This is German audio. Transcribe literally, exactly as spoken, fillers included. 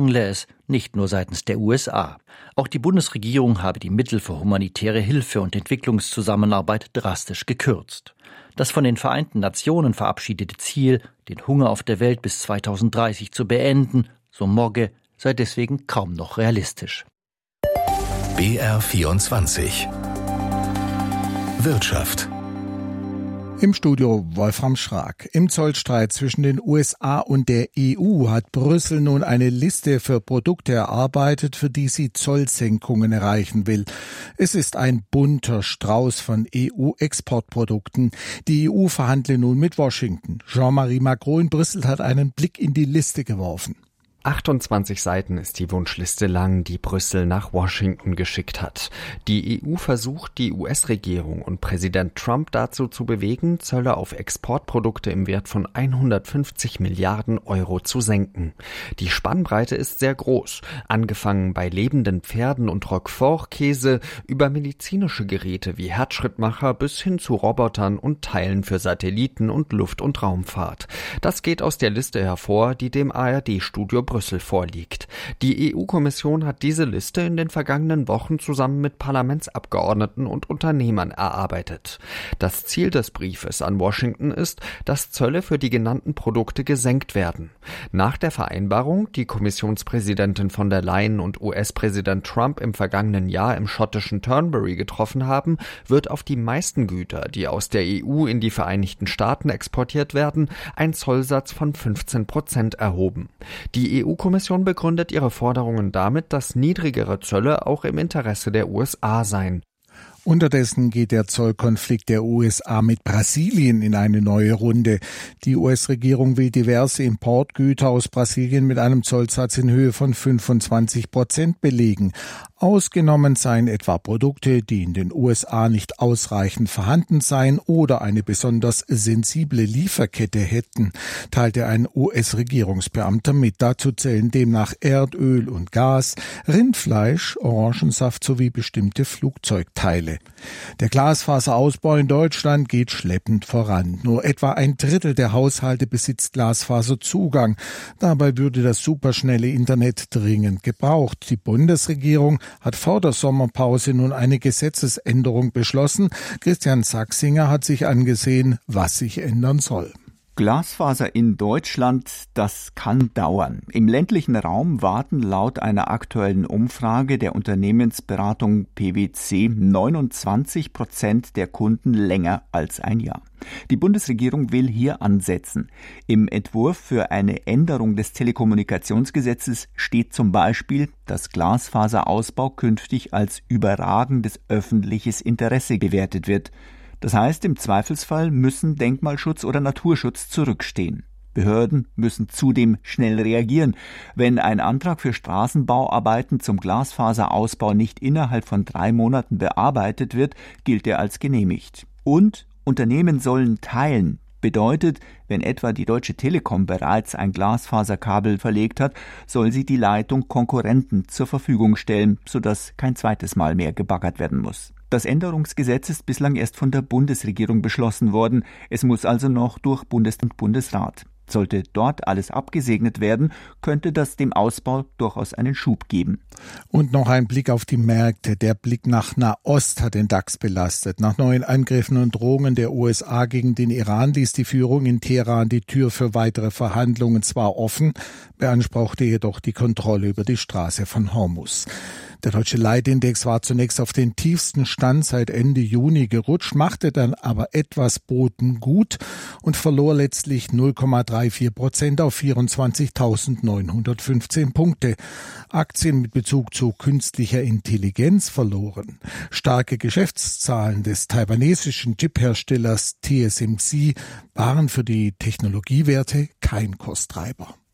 mangle es, nicht nur seitens der U S A. Auch die Bundesregierung habe die Mittel für humanitäre Hilfe und Entwicklungszusammenarbeit drastisch gekürzt. Das von den Vereinten Nationen verabschiedete Ziel, den Hunger auf der Welt bis zweitausenddreißig zu beenden, so Mogge, sei deswegen kaum noch realistisch. B R vierundzwanzig Wirtschaft. Im Studio Wolfram Schrag. Im Zollstreit zwischen den U S A und der E U hat Brüssel nun eine Liste für Produkte erarbeitet, für die sie Zollsenkungen erreichen will. Es ist ein bunter Strauß von E U-Exportprodukten. Die E U verhandelt nun mit Washington. Jean-Marie Macron in Brüssel hat einen Blick in die Liste geworfen. achtundzwanzig Seiten ist die Wunschliste lang, die Brüssel nach Washington geschickt hat. Die E U versucht, die U S-Regierung und Präsident Trump dazu zu bewegen, Zölle auf Exportprodukte im Wert von hundertfünfzig Milliarden Euro zu senken. Die Spannbreite ist sehr groß, angefangen bei lebenden Pferden und Roquefort-Käse über medizinische Geräte wie Herzschrittmacher bis hin zu Robotern und Teilen für Satelliten und Luft- und Raumfahrt. Das geht aus der Liste hervor, die dem A R D-Studio Brüssel vorliegt. Die E U-Kommission hat diese Liste in den vergangenen Wochen zusammen mit Parlamentsabgeordneten und Unternehmern erarbeitet. Das Ziel des Briefes an Washington ist, dass Zölle für die genannten Produkte gesenkt werden. Nach der Vereinbarung, die Kommissionspräsidentin von der Leyen und U S-Präsident Trump im vergangenen Jahr im schottischen Turnberry getroffen haben, wird auf die meisten Güter, die aus der E U in die Vereinigten Staaten exportiert werden, ein Zollsatz von fünfzehn Prozent erhoben. Die E U-Kommission begründet ihre Forderungen damit, dass niedrigere Zölle auch im Interesse der U S A seien. Unterdessen geht der Zollkonflikt der U S A mit Brasilien in eine neue Runde. Die U S-Regierung will diverse Importgüter aus Brasilien mit einem Zollsatz in Höhe von fünfundzwanzig Prozent belegen. Ausgenommen seien etwa Produkte, die in den U S A nicht ausreichend vorhanden seien oder eine besonders sensible Lieferkette hätten, teilte ein U S-Regierungsbeamter mit. Dazu zählen demnach Erdöl und Gas, Rindfleisch, Orangensaft sowie bestimmte Flugzeugteile. Der Glasfaserausbau in Deutschland geht schleppend voran. Nur etwa ein Drittel der Haushalte besitzt Glasfaserzugang. Dabei würde das superschnelle Internet dringend gebraucht. Die Bundesregierung hat vor der Sommerpause nun eine Gesetzesänderung beschlossen. Christian Sachsinger hat sich angesehen, was sich ändern soll. Glasfaser in Deutschland, das kann dauern. Im ländlichen Raum warten laut einer aktuellen Umfrage der Unternehmensberatung P wC neunundzwanzig Prozent der Kunden länger als ein Jahr. Die Bundesregierung will hier ansetzen. Im Entwurf für eine Änderung des Telekommunikationsgesetzes steht zum Beispiel, dass Glasfaserausbau künftig als überragendes öffentliches Interesse bewertet wird. Das heißt, im Zweifelsfall müssen Denkmalschutz oder Naturschutz zurückstehen. Behörden müssen zudem schnell reagieren. Wenn ein Antrag für Straßenbauarbeiten zum Glasfaserausbau nicht innerhalb von drei Monaten bearbeitet wird, gilt er als genehmigt. Und Unternehmen sollen teilen. Bedeutet, wenn etwa die Deutsche Telekom bereits ein Glasfaserkabel verlegt hat, soll sie die Leitung Konkurrenten zur Verfügung stellen, sodass kein zweites Mal mehr gebaggert werden muss. Das Änderungsgesetz ist bislang erst von der Bundesregierung beschlossen worden. Es muss also noch durch Bundes- und Bundesrat. Sollte dort alles abgesegnet werden, könnte das dem Ausbau durchaus einen Schub geben. Und noch ein Blick auf die Märkte. Der Blick nach Nahost hat den DAX belastet. Nach neuen Angriffen und Drohungen der U S A gegen den Iran ließ die Führung in Teheran die Tür für weitere Verhandlungen zwar offen, beanspruchte jedoch die Kontrolle über die Straße von Hormuz. Der deutsche Leitindex war zunächst auf den tiefsten Stand seit Ende Juni gerutscht, machte dann aber etwas Boden gut und verlor letztlich null Komma vierunddreißig Prozent auf vierundzwanzigtausendneunhundertfünfzehn Punkte. Aktien mit Bezug zu künstlicher Intelligenz verloren. Starke Geschäftszahlen des taiwanesischen Chipherstellers T S M C waren für die Technologiewerte kein Kosttreiber.